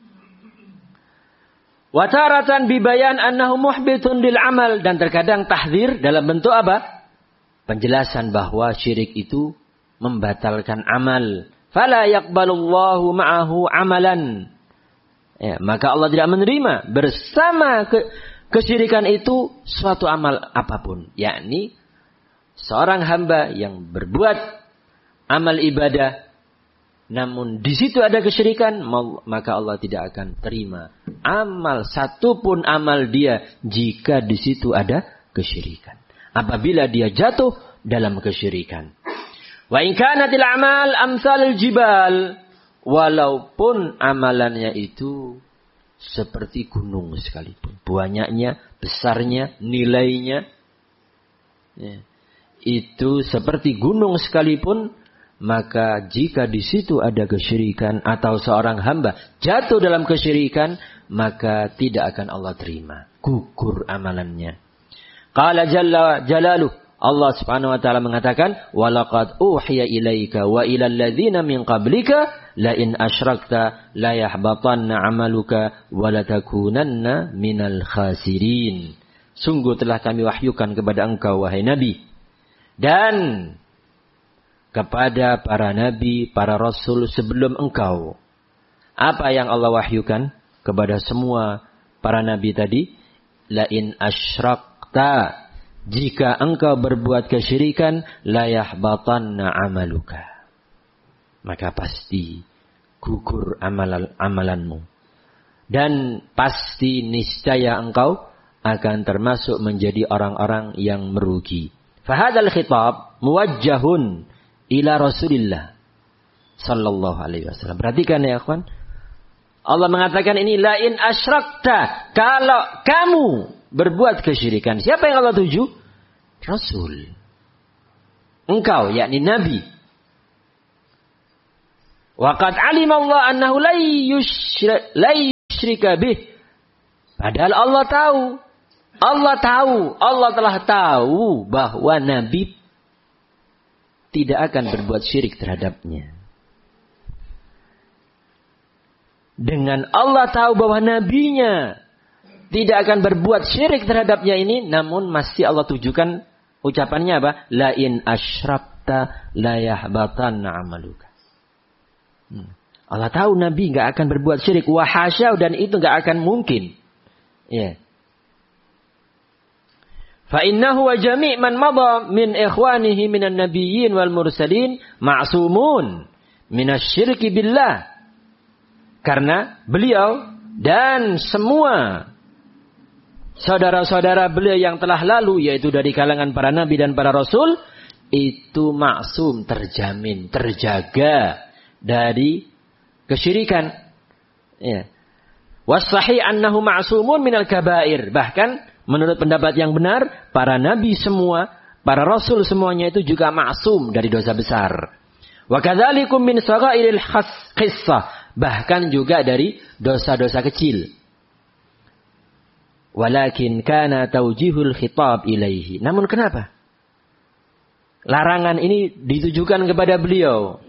Wa taratan bibayan annahu muhbitun lil amal, dan terkadang tahdzir dalam bentuk apa? Penjelasan bahwa syirik itu membatalkan amal. Fala yaqbalullahu ma'ahu amalan. Maka Allah tidak menerima bersama kesyirikan itu suatu amal apapun. Yakni seorang hamba yang berbuat amal ibadah, namun di situ ada kesyirikan, maka Allah tidak akan terima amal satupun amal dia jika di situ ada kesyirikan. Apabila dia jatuh dalam kesyirikan. Wa in kanatil a'mal amsalul jibal, walaupun amalannya itu seperti gunung sekalipun, banyaknya, besarnya, nilainya, itu seperti gunung sekalipun, maka jika di situ ada kesyirikan atau seorang hamba jatuh dalam kesyirikan, maka tidak akan Allah terima, gugur amalannya. Qala jalla jalaluh, Allah Subhanahu wa taala mengatakan, "Walaqad uhiya ilaika wa ilal ladzina min qablika la in asyrakta la yahbatanna 'amaluka wa la takunanna minal khasirin." Sungguh telah kami wahyukan kepada engkau wahai Nabi, dan kepada para nabi, para rasul sebelum engkau. Apa yang Allah wahyukan kepada semua para nabi tadi? La in asyrakta, jika engkau berbuat kesyirikan, la yahbatanna amaluka, maka pasti gugur amalanmu, dan pasti niscaya engkau akan termasuk menjadi orang-orang yang merugi. Fahadal khitab muwajjahun ila Rasulillah sallallahu alaihi wasallam. Perhatikan ya kawan. Allah mengatakan ini la in asyrakta, kalau kamu berbuat kesyirikan. Siapa yang Allah tuju? Rasul. Engkau, yakni Nabi. Wa qad alima Allah annahu la yushrika bih. Padahal Allah tahu. Allah telah tahu bahwa Nabi tidak akan berbuat syirik terhadapnya. Dengan Allah tahu bahwa nabinya tidak akan berbuat syirik terhadapnya ini, namun masih Allah tujukan ucapannya apa? La in asyrakta la yahbatanna amaluka. Allah tahu Nabi nggak akan berbuat syirik, wahasya, dan itu nggak akan mungkin. Ya. Fa innahu wa jami' man madha min ikhwanihi minan nabiyyin wal mursalin ma'sumun minasyirki billah. Karena beliau dan semua saudara-saudara beliau yang telah lalu, yaitu dari kalangan para nabi dan para rasul, itu maksum, terjamin, terjaga dari kesyirikan. Ya. Was-sahih annahu ma'sumun minal kabair. Bahkan menurut pendapat yang benar, para nabi semua, para rasul semuanya itu juga maksum dari dosa besar. Wa kadzalikum min saghairil qissah. Bahkan juga dari dosa-dosa kecil. Walakin kana taujihul khitab ilaihi. Namun kenapa larangan ini ditujukan kepada beliau?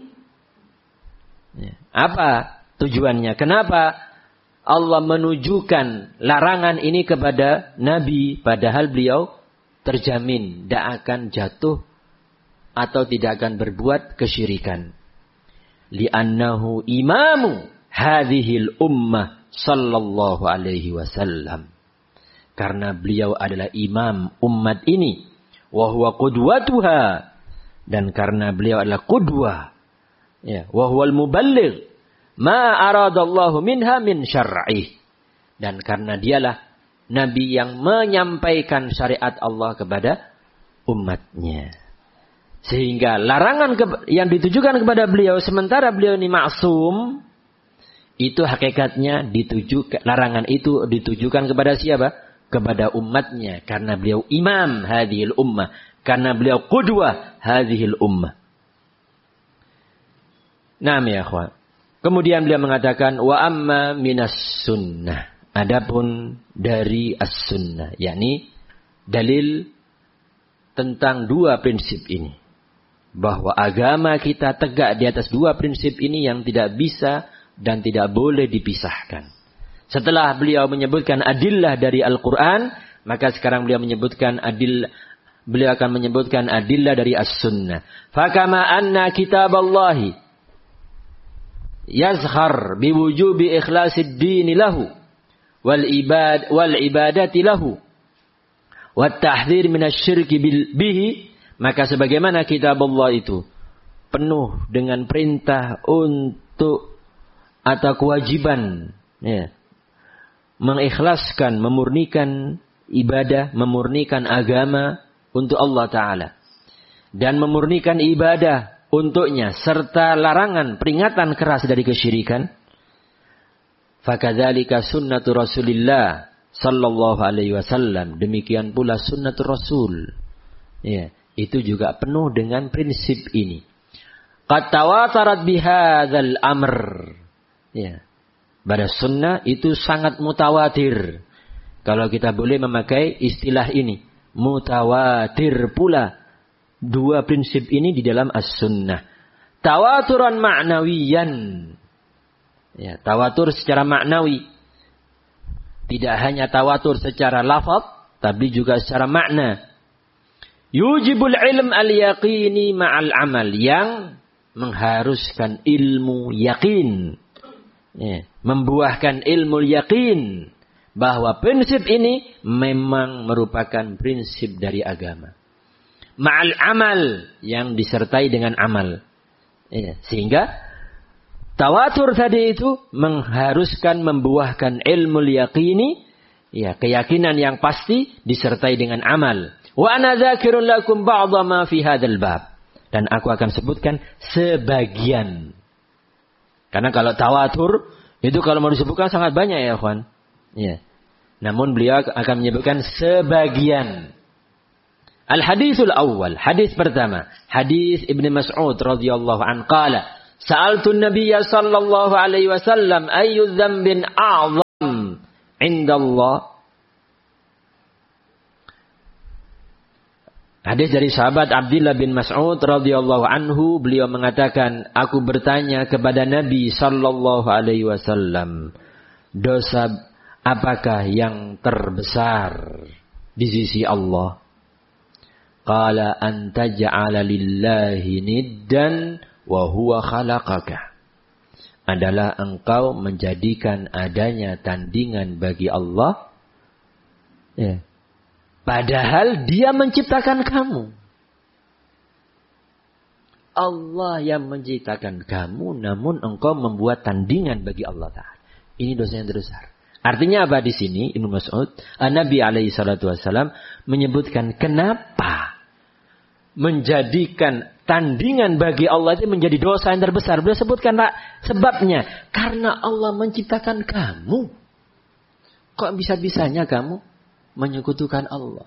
Apa tujuannya? Kenapa Allah menunjukkan larangan ini kepada Nabi, padahal beliau terjamin tidak akan jatuh atau tidak akan berbuat kesyirikan? Li'annahu imamu hadhil ummah sallallahu alaihi wasallam. Karena beliau adalah imam umat ini. Wa huwa qudwatuha. Dan karena beliau adalah qudwah. Ya, wa huwal muballigh ma aradallahu minha min syar'ih. Dan karena dialah nabi yang menyampaikan syariat Allah kepada umatnya. Sehingga larangan yang ditujukan kepada beliau, sementara beliau ini maksum, itu hakikatnya larangan itu ditujukan kepada siapa? Kepada umatnya. Karena beliau imam hadhil ummah. Karena beliau qudwah hadhil ummah. Naam ya akhwan. Kemudian beliau mengatakan, wa amma minas sunnah. Adapun dari as-sunnah. Yakni dalil tentang dua prinsip ini. Bahwa agama kita tegak di atas dua prinsip ini yang tidak bisa dan tidak boleh dipisahkan. Setelah beliau menyebutkan adillah dari Al-Quran, maka sekarang beliau akan menyebutkan adillah dari As-Sunnah. Fakama anna kitaballahi yazhar biwujubi ikhlasid dini lahu wal ibadati lahu wat tahdhir minasyirki bihi. Maka sebagaimana kitab Allah itu penuh dengan perintah untuk atau kewajiban mengikhlaskan, memurnikan ibadah, memurnikan agama untuk Allah Ta'ala. Dan memurnikan ibadah untuknya, serta larangan, peringatan keras dari kesyirikan. Fakadzalika sunnatu Rasulillah sallallahu alaihi wasallam. Demikian pula sunnatul Rasul. Ya. Itu juga penuh dengan prinsip ini. Qad tawatarat bihadzal amr. Ya. Pada sunnah itu sangat mutawatir. Kalau kita boleh memakai istilah ini. Mutawatir pula. Dua prinsip ini di dalam as-sunnah. Tawaturan ma'nawiyan. Ya, tawatur secara maknawi. Tidak hanya tawatur secara lafaz, tapi juga secara makna. Yujibul ilm al-yaqini ma'al amal. Yang mengharuskan ilmu yakin. Ya, membuahkan ilmu yakin. Bahwa prinsip ini memang merupakan prinsip dari agama. Ma'al amal. Yang disertai dengan amal. Ya, sehingga tawatur tadi itu mengharuskan membuahkan ilmu yaqini. Ya, keyakinan yang pasti disertai dengan amal. Wa ana dzakirun lakum ba'dha ma fi hadzal bab. Dan aku akan sebutkan sebagian. Karena kalau tawatur itu kalau mau disebutkan sangat banyak ya, ikhwan. Ya. Namun beliau akan menyebutkan sebagian. Al-haditsul awal, hadis pertama, hadis Ibnu Mas'ud radhiyallahu anhu qala, sa'altu an-nabiy sallallahu alaihi wasallam ayyu dzambin a'zam indallah. Hadis dari sahabat Abdullah bin Mas'ud radhiyallahu anhu, beliau mengatakan, aku bertanya kepada Nabi sallallahu alaihi wasallam, dosa apakah yang terbesar di sisi Allah? Qala an taj'ala lillahi niddan wa huwa khalaqaka. Adalah engkau menjadikan adanya tandingan bagi Allah, ya, padahal Dia menciptakan kamu. Allah yang menciptakan kamu, namun engkau membuat tandingan bagi Allah Ta'ala. Ini dosa yang terbesar. Artinya apa di sini? Ibnu Mas'ud, Nabi alaihi salatu wasallam menyebutkan kenapa menjadikan tandingan bagi Allah itu menjadi dosa yang terbesar. Beliau sebutkan sebabnya. Karena Allah menciptakan kamu. Kok bisa-bisanya kamu menyekutukan Allah?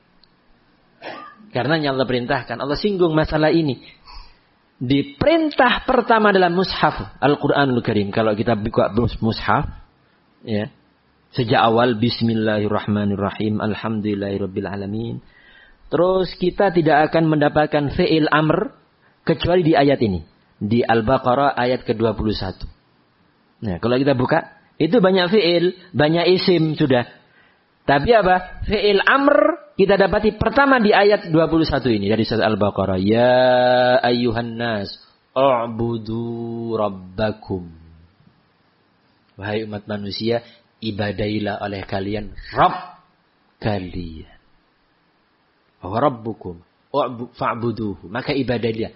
Karena yang Allah perintahkan. Allah singgung masalah ini. Di perintah pertama dalam mushaf Al-Quranul Karim. Kalau kita buka mushaf, ya, sejak awal Bismillahirrahmanirrahim, Alhamdulillahirabbil alamin. Terus kita tidak akan mendapatkan fi'il amr kecuali di ayat ini. Di Al-Baqarah ayat ke-21. Nah, kalau kita buka, itu banyak fi'il, banyak isim sudah. Tapi apa? Fi'il amr kita dapati pertama di ayat 21 ini dari surat Al-Baqarah. Ya ayyuhan nas, u'budu rabbakum. Wahai umat manusia, ibadailah oleh kalian Rabb kalian. Wa rabbukum fa'buduhu. Maka ibadailah.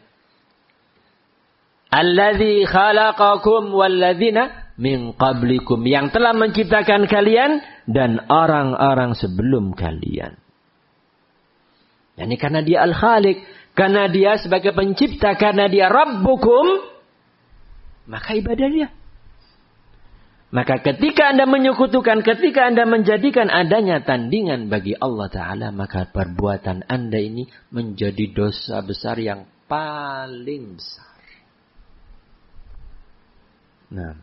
Alladzi khalaqakum walladzina min qablikum. Yang telah menciptakan kalian dan orang-orang sebelum kalian. Yani karena Dia Al-Khaliq, karena Dia sebagai pencipta, karena Dia Rabbukum, maka ibadahnya. Maka ketika Anda menyekutukan, ketika Anda menjadikan adanya tandingan bagi Allah Ta'ala, maka perbuatan Anda ini menjadi dosa besar yang paling besar. Nah.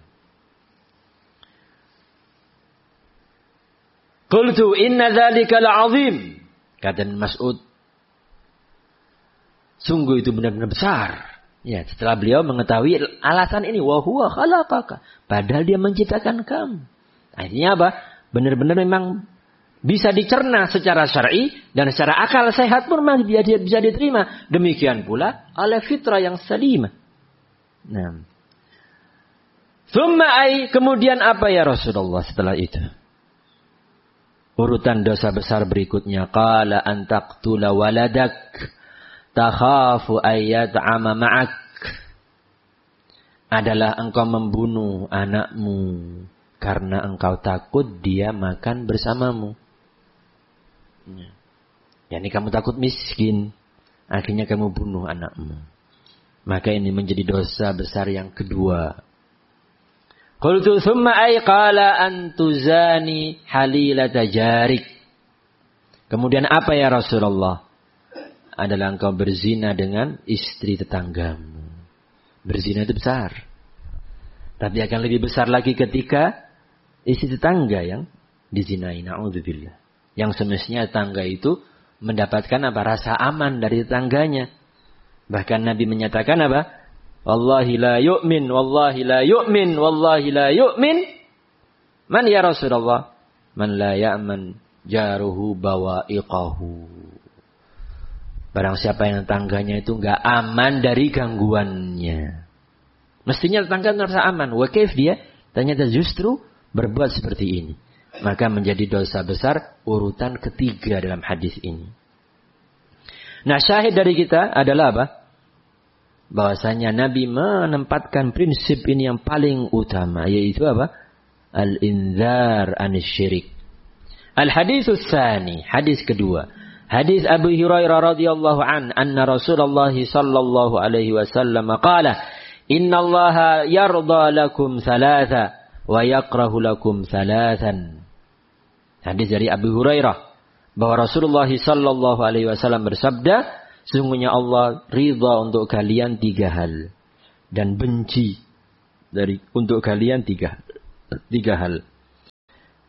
Qultu inna dzalika la'azim. Kata Mas'ud, sungguh itu benar-benar besar. Ya, setelah beliau mengetahui alasan ini, wa huwa khalaqaka, padahal Dia menciptakan kamu. Artinya apa? Benar-benar memang bisa dicerna secara syar'i dan secara akal sehat pun bisa diterima. Demikian pula oleh fitrah yang salimah. Nah. Tsumma kemudian apa ya Rasulullah setelah itu? Urutan dosa besar berikutnya, qala an taqtula waladak takhafu ayyat'ama ma'ak. Adalah engkau membunuh anakmu karena engkau takut dia makan bersamamu. Yani kamu takut miskin, akhirnya kamu bunuh anakmu. Maka ini menjadi dosa besar yang kedua. Qultu thumma qala an tuzani halilata jarik. Kemudian apa ya Rasulullah? Adalah engkau berzina dengan istri tetanggamu. Berzina itu besar. Tapi akan lebih besar lagi ketika istri tetangga yang dizinai. Na'udzubillah. Yang semestinya tetangga itu mendapatkan apa? Rasa aman dari tetangganya. Bahkan Nabi menyatakan apa? Wallahi la yu'min, wallahi la yu'min, wallahi la yu'min. Man ya Rasulullah? Man la ya'man jaruhu bawa'iqahu. Barang siapa yang tetangganya itu enggak aman dari gangguannya. Mestinya tetangga merasa aman. Wakif dia, ternyata justru berbuat seperti ini. Maka menjadi dosa besar urutan ketiga dalam hadis ini. Nah, syahid dari kita adalah apa? Bahwasanya Nabi menempatkan prinsip ini yang paling utama. Yaitu apa? Al-inzar anisyirik. Al-haditsus tsani, hadis kedua. Hadis Abu Hurairah radhiyallahu anna Rasulullah sallallahu alaihi wasallam qala, "Innallaha yarda lakum thalatha wa yakrahu lakum thalathan." Hadis dari Abu Hurairah bahwa Rasulullah sallallahu alaihi wasallam bersabda, sesungguhnya Allah ridha untuk kalian 3 hal dan benci untuk kalian 3 hal.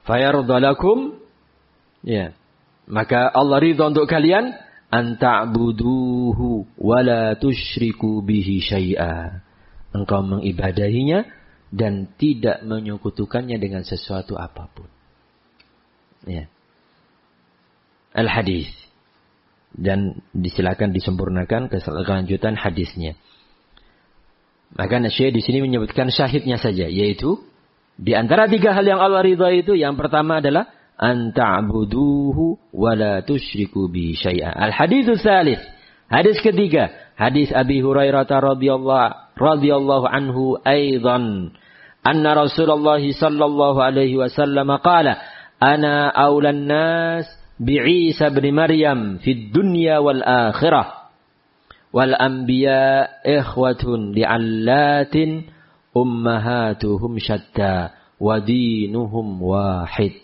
Fayardalakum, ya, maka Allah ridha untuk kalian an ta'buduhu wa la tusyriku bihi syai'a. Engkau mengibadahinya dan tidak menyekutukannya dengan sesuatu apapun. Ya. Al-hadis. Dan disilakan disempurnakan kelanjutan hadisnya. Maka Syekh di sini menyebutkan syahidnya saja, yaitu di antara 3 hal yang Allah ridha itu, yang pertama adalah an ta'buduhu wa la tusyriku bi syai'a. Al-hadits tsalits, hadis ketiga, hadis Abi Hurairah radhiyallahu anhu aidan anna Rasulullah sallallahu alaihi wasallam qala ana aulan nas bi'Isa bin Maryam fid dunya wal akhirah wal anbiya ikhwatun li'allatin ummahatuhum syatta wa dinuhum wahid.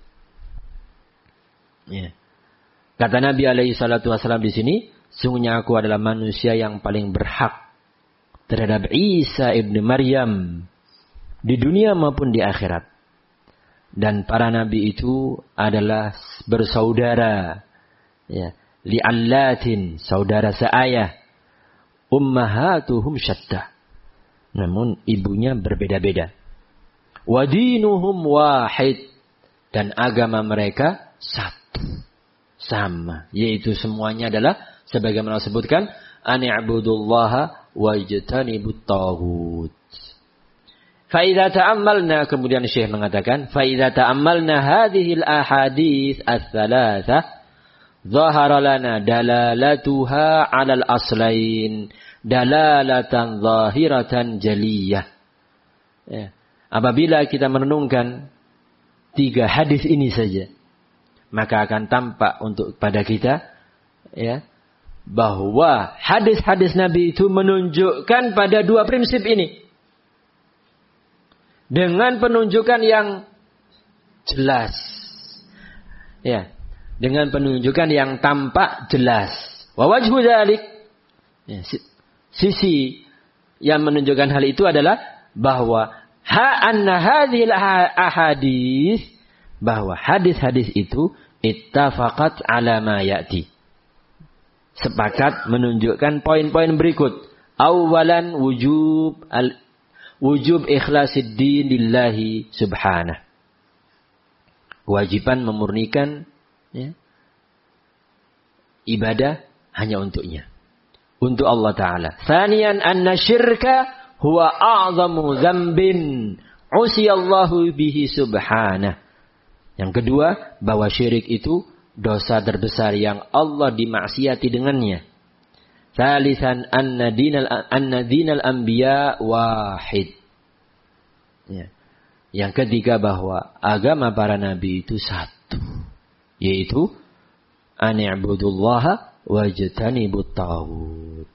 Ya. Kata Nabi alaihi salatu wasallam di sini, sungguhnya aku adalah manusia yang paling berhak terhadap Isa ibn Maryam di dunia maupun di akhirat. Dan para nabi itu adalah bersaudara, ya, li'allatin, saudara seayah, ummahatuhum syatta, namun ibunya berbeda-beda. Wa dinuhum wahid, dan agama mereka satu, sama, yaitu semuanya adalah sebagaimana disebutkan ani'budullaha wajtanibut taghut. Fa'idha ta'ammalna, kemudian Syekh mengatakan, fa'idha ta'ammalna hadhil ahadith ats-tsalatsa dhahara lana dalalatuha 'alal aslain dalalatan zahiratan jaliyah. Ya. Apabila kita merenungkan 3 hadis ini saja, maka akan tampak untuk pada kita, ya, bahwa hadis-hadis Nabi itu menunjukkan pada 2 prinsip ini. Dengan penunjukan yang jelas. Ya, dengan penunjukan yang tampak jelas. Wa wajhu dzalik, ya, sisi yang menunjukkan hal itu adalah bahwa anna hadhil ahadits, bahwa hadis-hadis itu ittafaqat ala ma ya'ti, sepakat menunjukkan poin-poin berikut. Awalan wujub ikhlasid din lillahi subhanahu, kewajiban memurnikan, ya, ibadah hanya untuknya, untuk Allah Ta'ala. Tsaniyan anna syirka huwa a'zamu dzambin usiyallahu bihi subhanahu. Yang kedua, bahwa syirik itu dosa terbesar yang Allah dimaksiati dengannya. Tsalisan anna dinal anbiya wahid. Ya. Yang ketiga, bahwa agama para nabi itu satu, yaitu ani'budullaha wajtanibut taghut.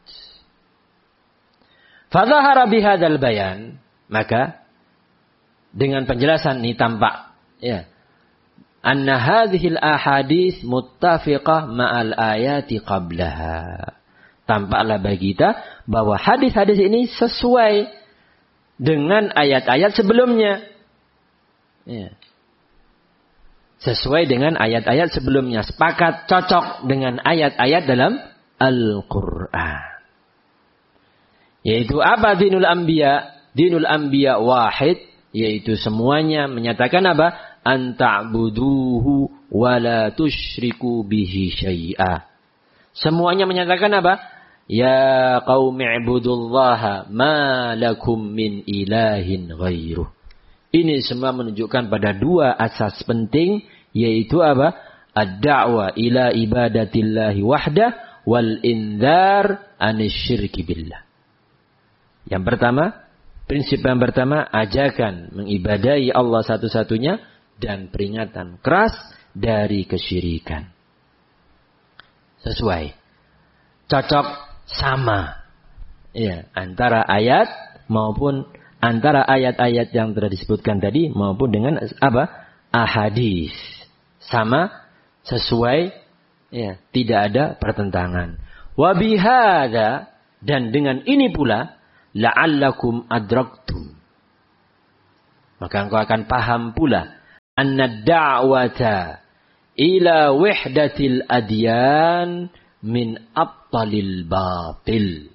Fadhahara bihadzal bayan, maka dengan penjelasan ini tampak, ya, anna hadhil ahadits muttafiqah ma'al ayati qablaha. Tampaklah bagi kita bahwa hadis-hadis ini sesuai dengan ayat-ayat sebelumnya. Ya. Sesuai dengan ayat-ayat sebelumnya. Sepakat, cocok dengan ayat-ayat dalam Al-Quran. Yaitu apa dinul anbiya? Dinul anbiya wahid. Yaitu semuanya menyatakan apa? An ta'buduhu wa la tusyriku bihi syai'a. Semuanya menyatakan apa? Ya qaumi ibudullaha ma lakum min ilahin ghairuh. Ini semua menunjukkan pada 2 asas penting, yaitu apa? Ad-da'wa ila ibadatillahi wahdah wal indhar anisyirki billah. Yang pertama, prinsip yang pertama, ajakan mengibadahi Allah satu-satunya dan peringatan keras dari kesyirikan. Sesuai, cocok, sama, ya, antara ayat maupun antara ayat-ayat yang telah disebutkan tadi maupun dengan apa? Ahadis. Sama, sesuai, ya, tidak ada pertentangan. Wa bihadza, dan dengan ini pula, la'allakum adraktum, maka engkau akan paham pula anna da'wata ila wahdatil adyan min abtalil batil.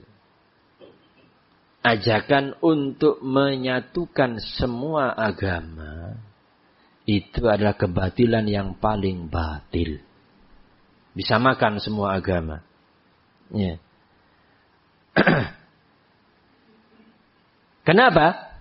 Ajakan untuk menyatukan semua agama itu adalah kebatilan yang paling batil. Disamakan semua agama. Ya. Kenapa?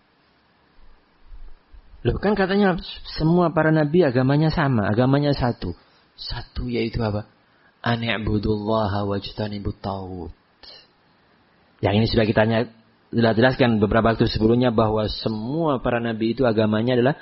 Loh kan katanya semua para nabi agamanya sama, agamanya satu. Satu yaitu apa? Ani'budullaha wajtanibut taghut. Yang ini sudah kita jelaskan beberapa waktu sebelumnya bahwa semua para nabi itu agamanya adalah